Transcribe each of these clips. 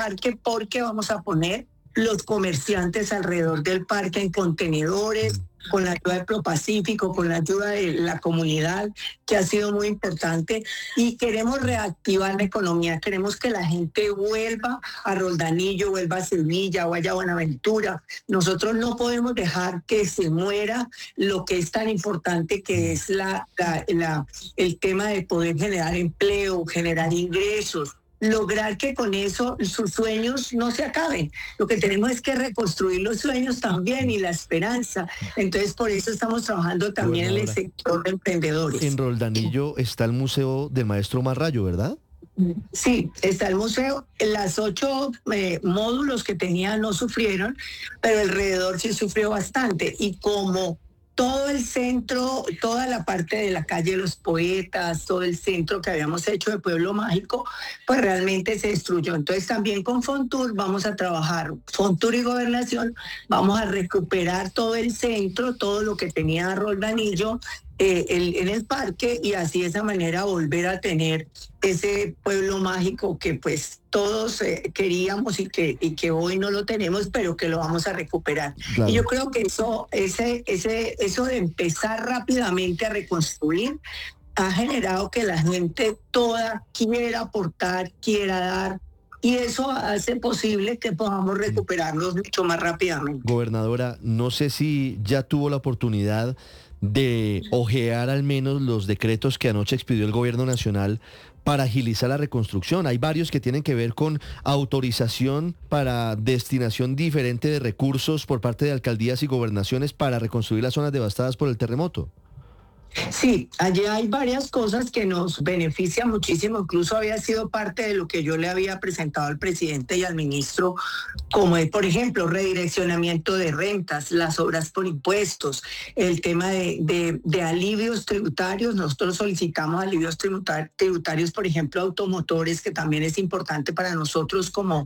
parque porque vamos a poner los comerciantes alrededor del parque en contenedores, con la ayuda de ProPacífico, con la ayuda de la comunidad, que ha sido muy importante, y queremos reactivar la economía, queremos que la gente vuelva a Roldanillo, vuelva a Sevilla, vaya a Buenaventura. Nosotros no podemos dejar que se muera lo que es tan importante, que es el tema de poder generar empleo, generar ingresos, lograr que con eso sus sueños no se acaben. Lo que tenemos es que reconstruir los sueños también y la esperanza. Entonces, por eso estamos trabajando también en el sector de emprendedores. En Roldanillo está el Museo del Maestro Marrayo, ¿verdad? Sí, está el museo. Las 8 módulos que tenía no sufrieron, pero alrededor sí sufrió bastante. Y como todo el centro, toda la parte de la calle de los Poetas, todo el centro que habíamos hecho de Pueblo Mágico, pues realmente se destruyó. Entonces también con Fontur vamos a trabajar, Fontur y Gobernación, vamos a recuperar todo el centro, todo lo que tenía Roldanillo en el parque, y así de esa manera volver a tener ese pueblo mágico que pues todos queríamos y que hoy no lo tenemos, pero que lo vamos a recuperar. Claro. Y yo creo que eso de empezar rápidamente a reconstruir ha generado que la gente toda quiera aportar, quiera dar, y eso hace posible que podamos recuperarlos mucho más rápidamente. Gobernadora, no sé si ya tuvo la oportunidad de ojear al menos los decretos que anoche expidió el Gobierno Nacional para agilizar la reconstrucción. Hay varios que tienen que ver con autorización para destinación diferente de recursos por parte de alcaldías y gobernaciones para reconstruir las zonas devastadas por el terremoto. Sí, allí hay varias cosas que nos benefician muchísimo, incluso había sido parte de lo que yo le había presentado al presidente y al ministro, como es, por ejemplo, redireccionamiento de rentas, las obras por impuestos, el tema de alivios tributarios. Nosotros solicitamos alivios tributarios, por ejemplo, automotores, que también es importante para nosotros como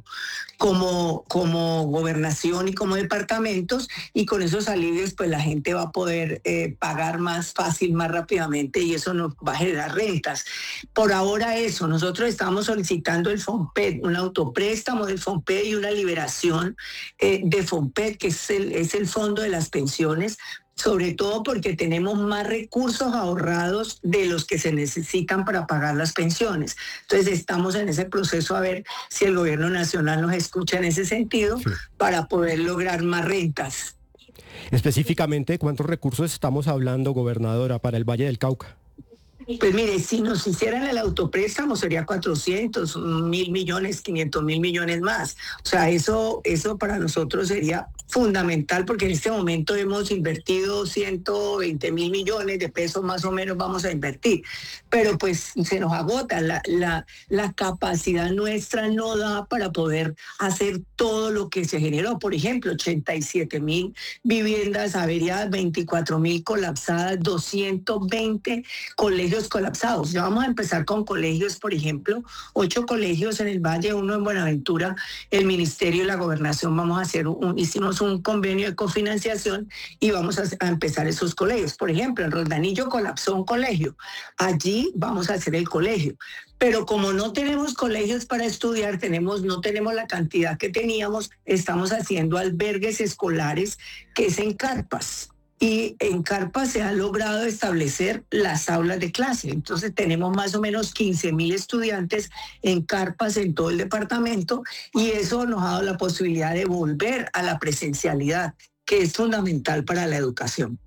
gobernación y como departamentos, y con esos alivios pues la gente va a poder pagar más fácil, más rápidamente, y eso nos va a generar rentas. Por ahora eso, nosotros estamos solicitando el FOMPED, un autopréstamo del FOMPED y una liberación de FOMPED, que es el fondo de las pensiones, sobre todo porque tenemos más recursos ahorrados de los que se necesitan para pagar las pensiones. Entonces estamos en ese proceso a ver si el gobierno nacional nos escucha en ese sentido, sí, para poder lograr más rentas. Específicamente, ¿cuántos recursos estamos hablando, gobernadora, para el Valle del Cauca? Pues mire, si nos hicieran el autopréstamo sería 400, 1.000 millones, 500.000 millones más. O sea, eso para nosotros sería fundamental, porque en este momento hemos invertido 120.000 millones de pesos más o menos vamos a invertir. Pero pues se nos agota, la capacidad nuestra no da para poder hacer todo lo que se generó. Por ejemplo, 87.000 viviendas averiadas, 24.000 colapsadas, 220 colegios colapsados. Ya vamos a empezar con colegios, por ejemplo, 8 colegios en el Valle, 1 en Buenaventura. El Ministerio y la Gobernación vamos a hacer hicimos un convenio de cofinanciación y vamos a empezar esos colegios. Por ejemplo, en Roldanillo colapsó un colegio. Allí vamos a hacer el colegio. Pero como no tenemos colegios para estudiar, no tenemos la cantidad que teníamos, estamos haciendo albergues escolares, que es en carpas. Y en carpas se ha logrado establecer las aulas de clase. Entonces tenemos más o menos 15.000 estudiantes en carpas en todo el departamento, y eso nos ha dado la posibilidad de volver a la presencialidad, que es fundamental para la educación.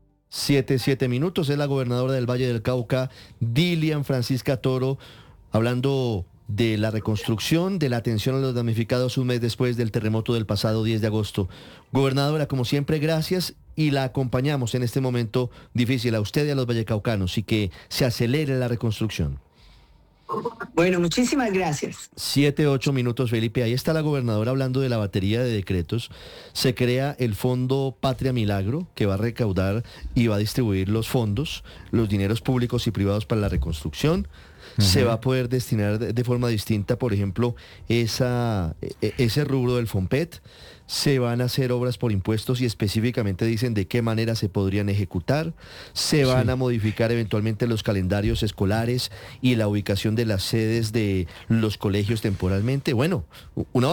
7 minutos, es la gobernadora del Valle del Cauca, Dilian Francisca Toro, hablando de la reconstrucción, de la atención a los damnificados un mes después del terremoto del pasado 10 de agosto. Gobernadora, como siempre, gracias, y la acompañamos en este momento difícil a usted y a los vallecaucanos, y que se acelere la reconstrucción. Bueno, muchísimas gracias. 7-8 minutos, Felipe. Ahí está la gobernadora hablando de la batería de decretos. Se crea el Fondo Patria Milagro, que va a recaudar y va a distribuir los fondos, los dineros públicos y privados para la reconstrucción. se va a poder destinar de forma distinta, por ejemplo, ese rubro del FOMPET. Se van a hacer obras por impuestos y específicamente dicen de qué manera se podrían ejecutar. Se van a modificar eventualmente los calendarios escolares y la ubicación de las sedes de los colegios temporalmente. Bueno, una